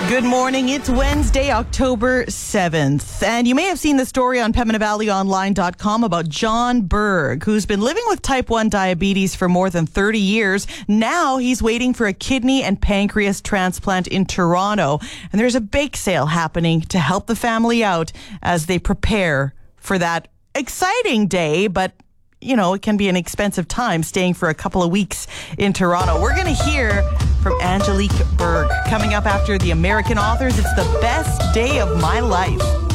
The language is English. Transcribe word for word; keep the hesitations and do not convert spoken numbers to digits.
Good morning. It's Wednesday, October seventh. And you may have seen the story on Pembina Valley Online dot com about John Berg, who's been living with type one diabetes for more than thirty years. Now he's waiting for a kidney and pancreas transplant in Toronto. And there's a bake sale happening to help the family out as they prepare for that exciting day, but you know, it can be an expensive time staying for a couple of weeks in Toronto. We're going to hear from Angelique Berg coming up after the American Authors. It's the best day of my life.